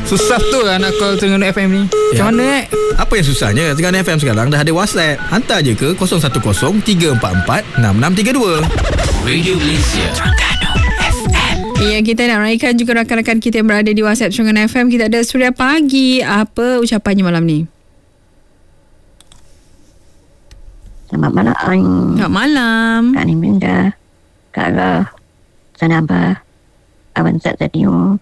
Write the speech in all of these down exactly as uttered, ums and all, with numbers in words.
Susah tu lah nak call Terengganu F M ni. Macam Ya. mana eh? Apa yang susahnya? Terengganu F M sekarang dah ada WhatsApp. Hantar je ke kosong satu kosong tiga empat empat enam enam tiga dua. Radio Malaysia. Ya, kita nak meraihkan juga rakan-rakan kita yang berada di WhatsApp Terengganu F M. Kita ada Suria Pagi. Apa ucapannya malam ni? Selamat malam. Selamat malam. Kak Niminda, Kak Rah, Sanabah, Abang Zat Zadio,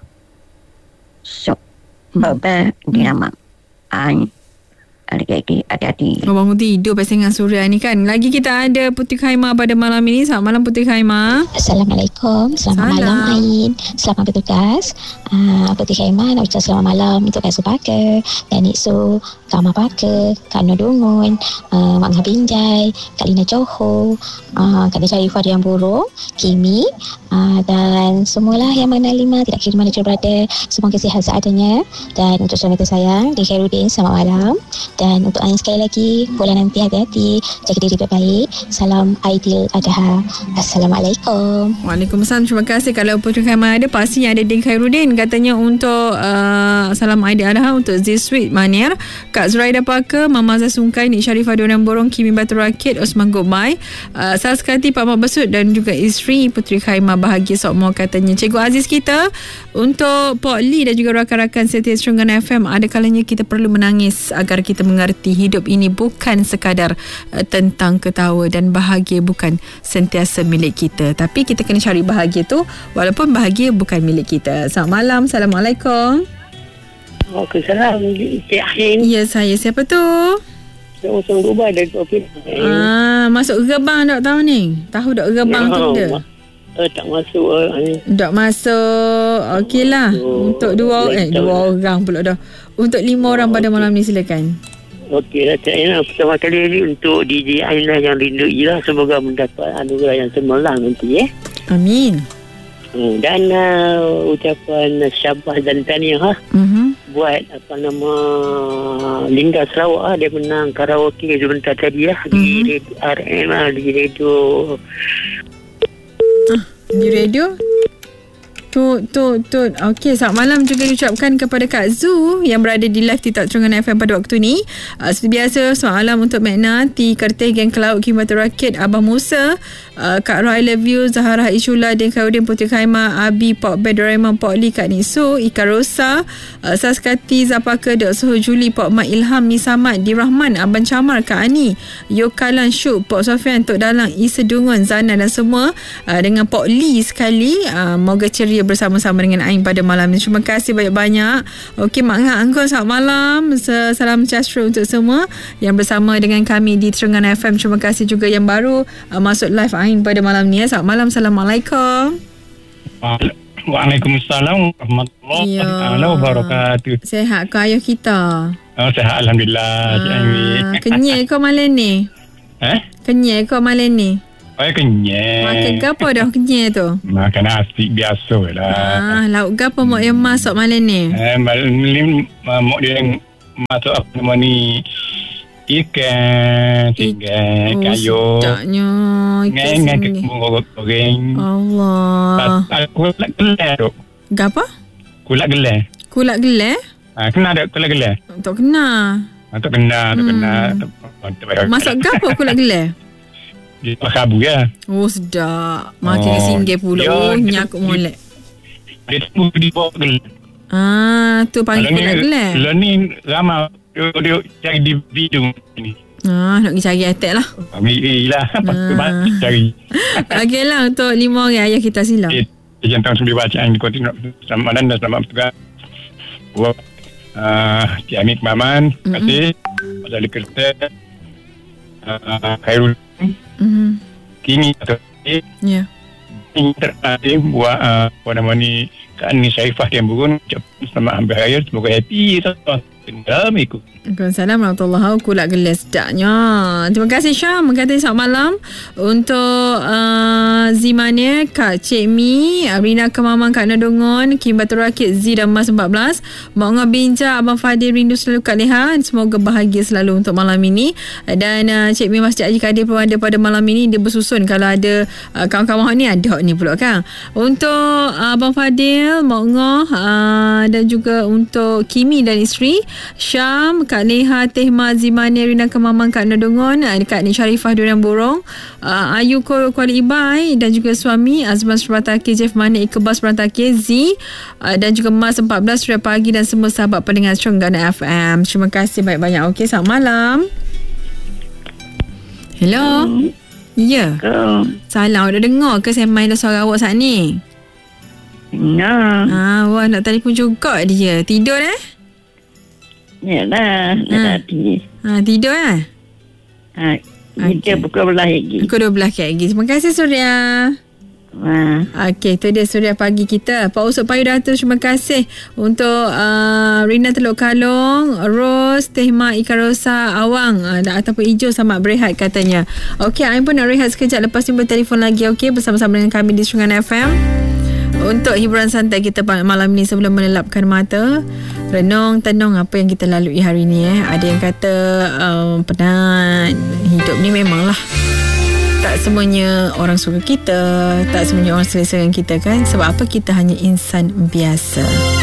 Syok, Babah, Dinamak, Ain, adik-adik, adik-adik. Oh, bangun tidur pasal dengan Suria ni kan. Lagi kita ada Putri Khaimah pada malam ini. Selamat malam Putri Khaimah. Assalamualaikum. Selamat Salam. malam Ain. Selamat bertugas. Uh, Putri Khaimah nak ucap selamat malam untuk Kak Subaka, Kak Niksu, Kak Amar Paka, Kak Nur Dungun, uh, Mak Ngah Binjai, Kak Lina Johor, uh, Kak Dajah Ifah Dian Buru, Kimi, uh, dan semualah yang mengenal Lima, tidak kira mana berada. Semoga sihat seadanya. Dan untuk suami tersayang di Khairuddin, selamat malam. Dan untuk Ain sekali lagi, bulan nanti hati-hati, jaga diri baik-baik. Salam Aidil Adha. Assalamualaikum. Waalaikumsalam. Terima kasih. Kalau Putri Khaimah ada, pastinya ada Din Khairuddin. Katanya untuk uh, Salam Aidil Adha untuk Z-Sweet Manier, Kak Zuraida Parker, Mama Zasungkai, Nik Sharifah Donan Borong, Kimi Batu Rakit, Osman Gobai, uh, Saskati Pak Mak Besut dan juga isteri Putri Khaimah bahagia sokmo katanya. Cikgu Aziz kita, untuk Pok Lee dan juga rakan-rakan setia Terengganu F M, ada kalanya kita perlu menangis agar kita mengerti hidup ini bukan sekadar uh, tentang ketawa, dan bahagia bukan sentiasa milik kita, tapi kita kena cari bahagia tu walaupun bahagia bukan milik kita. Selamat malam. Assalamualaikum. Waalaikumsalam. Cik Ain. Ya, saya. Siapa tu? Saya Dubai dari Topik. Ah, masuk gerbang tak tahu ni? Tahu tak gerbang tu dia? Eh, tak masuk. Eh. Tak masuk. Okeylah. Untuk dua eh dua orang pula dah. Untuk lima orang pada malam ni, silakan. Okey lah Cik Ain. Pertama kali ni untuk D J Ain lah yang rindu lah. Semoga mendapat anugerah yang cemerlang nanti eh. Amin. Hmm, dan uh, ucapan syabas dan tahniah ha, Mhm. buat apa nama Linda Sarawak ha, dia menang karaoke sebentar tadi lah di Mhm. radio R M lah, di radio Di radio tu tu tu. Okey, selamat malam juga diucapkan kepada Kak Zu yang berada di live TikTok Terengganu F M pada waktu ni. Uh, seperti biasa, selamat malam untuk Magna, T Kerteh, Geng Kelaut, Kim Batu Rakit, Abang Musa, uh, Kak Roy, I love you, Zahara Ishula, Din Khairuddin, Putri Khaimah, Abi, Pok Ben, Doraemon, Pok Lee, Kak Niksu, Ika Rosa, uh, Saskati, Zapaka, Dok Soho Juli, Pok Mat Ilham, Nisamat, Di Rahman, Abang Camar, Kak Ani, Yokalan, Syuk, Pok Sofian, Tok Dalang, Isa Dungun, Zana dan semua, uh, dengan Pok Lee sekali. Uh, moga ceria bersama-sama dengan Ain pada malam ni. Terima kasih banyak-banyak. Okey, Mak Ngah Angkor, selamat malam. Salam sejahtera untuk semua yang bersama dengan kami di Terengganu F M. Terima kasih juga yang baru uh, masuk live Ain pada malam ni. Selamat malam. Assalamualaikum. Waalaikumsalam warahmatullahi wabarakatuh. Sehat ke ayah kita? Oh, sehat alhamdulillah. Ah, kenyai kau malam ni? Eh? Kenyai kau malam ni? Oh, kenyai. Makan gapo dah kenyai tu? Makan nasi biasa lah. Ah, lauk gapo mak yang masak malam ni? Eh, malam ni mak dia yang masak apa nama ni? Ikan, tinggal, Oh, kayu. sedapnya. Ikan Dengan sini. kebun goreng. Allah. Kulak gelar tu. Gapa? Kulak gelar. Kulak gelar? Ah, kena ada kulak gelar. Tak kena. Ah, tak kena, tak Hmm. kena. Tak- tak payah. Masak gapo kulak gelar? Dia pakai abu ya. Oh, sedap. Makin Oh, singgih pula. dia- Oh, dia- nyakut molek. Dia tunggu di bawah gelar. Ah, tu panggil kulak gelar. Kalau ni ramai dia, dia cari di video ni. Ah, nak pergi cari attack lah. Ambil lah. Ah. Cari. Okey lah, untuk lima orang ayah kita silam. Eh, Ejen tahun sembilan bacaan di Kota Selamat malam dan selamat bertugas. Buat uh, Cik Amir Maman, terima kasih. Pasal di kereta. Uh, Khairuddin, Mhm. Kimi atau Ya. ini terkasih buat uh, apa nama ni Kak Ni Syaifah Dian Burun. Ucap selamat ambil raya. Semoga happy. Assalamualaikum. Waalaikumsalam warahmatullahi wabarakatuh. Kulak gelas sedapnya. Terima kasih Syam. Kata selamat malam untuk uh, Zimania, Kak Cik Mi, Rina Kemamang, Kak Nadongon, Kim Batu Rakit, Z dan Mas empat belas, Mak Ngah Binja, Abang Fadil, rindu selalu Kak Leha. Semoga bahagia selalu untuk malam ini. Dan uh, Cik Mi Masjid Haji Kadir pun ada pada malam ini. Dia bersusun kalau ada uh, kawan-kawan ni ada ni pula kan. Untuk uh, Abang Fadil, Mak Ngah uh, dan juga untuk Kimi dan isteri Syam, Kak Leha, Tehma, Zimania, Rina Kemamang, Kak Nadongon, Kak Nik Sharifah Durian Borong, uh, Ayu Kuala Ibai dan juga suami Azman Suratake, Jeff Manik, Ikebas Suratake, Z uh, dan juga Mas empat belas Suria Pagi dan semua sahabat pendengar Stronggana F M. Terima kasih banyak-banyak. Okey, selamat malam. Hello. Ya. Yeah. Salam. Awak dah dengar ke saya main suara awak saat ni? Dengar. Ah, wah nak telefon juga dia. Tidur eh? Yalah, dah tadi. Ha, tidur eh? Ha, kita okay. Pukul belas lagi. Pukul dua belas lagi. Terima kasih Surya. Wah. Okey, tu dia Surya Pagi kita. Pak Usop Payu Datuk, terima kasih untuk uh, Rina Teluk Kalong, Ros, Tehma Ikan Rosa, Awang uh, ataupun Ijo selamat berehat katanya. Okey, I pun nak rehat sekejap, lepas ni bertelefon lagi okey bersama-sama dengan kami di Stronggana F M. Untuk hiburan santai kita malam ni sebelum melelapkan mata, renung, tenung apa yang kita lalui hari ni eh. Ada yang kata um, penat. Hidup ni memanglah tak semuanya orang suka kita, tak semuanya orang selesa dengan kita kan. Sebab apa? Kita hanya insan biasa.